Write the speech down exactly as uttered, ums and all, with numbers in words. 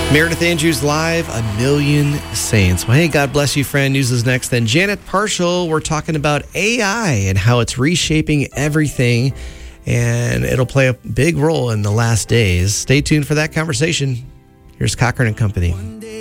Meredith Andrews live, A Million Saints. Well, hey, God bless you, friend. News is next. Then Janet Parshall, we're talking about A I and how it's reshaping everything, and it'll play a big role in the last days. Stay tuned for that conversation. Here's Cochran and Company.